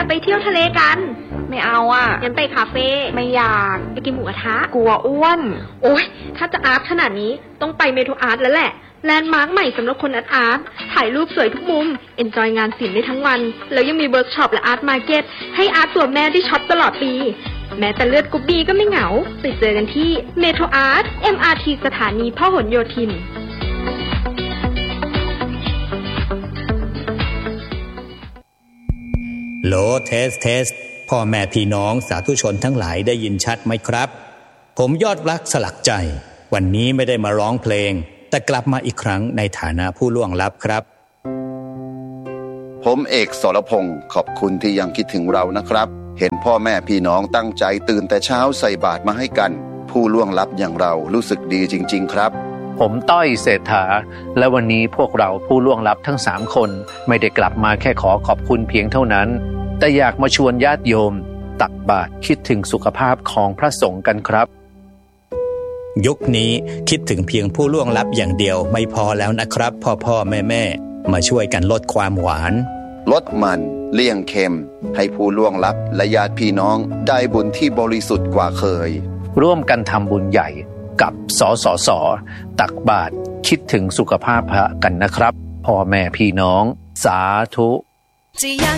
ไปเที่ยวทะเลกันไม่เอางั้นไปคาเฟ่ไม่อยากไปกินหมูกระทะกลัวอ้วนโอ๊ยถ้าจะอาร์ตขนาดนี้ต้องไปเมโทรอาร์ตแล้วแหละแลนด์มาร์คใหม่สำหรับคนอาร์ตถ่ายรูปสวยทุกมุมเอนจอยงานศิลป์ได้ทั้งวันแล้วยังมีเวิร์กช็อปและอาร์ตมาร์เก็ตให้อาร์ตตัวแม่ได้ช็อปตลอดปีแม้แต่เลือดกรุ๊ปบีก็ไม่เหงาไปเจอกันที่เมโทรอาร์ต MRT สถานีพหลโยธินโหลเทสพ่อแม่พี่น้องสาธุชนทั้งหลายได้ยินชัดไหมครับผมยอดรักสลักใจวันนี้ไม่ได้มาร้องเพลงแต่กลับมาอีกครั้งในฐานะผู้ล่วงลับครับผมเอกสรพงศ์ขอบคุณที่ยังคิดถึงเรานะครับเห็นพ่อแม่พี่น้องตั้งใจตื่นแต่เช้าใส่บาตรมาให้กันผู้ล่วงลับอย่างเรารู้สึกดีจริงๆครับผมต้อยเศรษฐาและวันนี้พวกเราผู้ล่วงลับทั้ง3คนไม่ได้กลับมาแค่ขอขอบคุณเพียงเท่านั้นแต่อยากมาชวนญาติโยมตักบาตรคิดถึงสุขภาพของพระสงฆ์กันครับยุคนี้คิดถึงเพียงผู้ล่วงลับอย่างเดียวไม่พอแล้วนะครับพ่อแม่มาช่วยกันลดความหวานลดมันเลี่ยงเค็มให้ผู้ล่วงลับและญาติพี่น้องได้บุญที่บริสุทธิ์กว่าเคยร่วมกันทำบุญใหญ่กับสสตักบาตรคิดถึงสุขภาพพระกันนะครับพ่อแม่พี่น้องสาธุ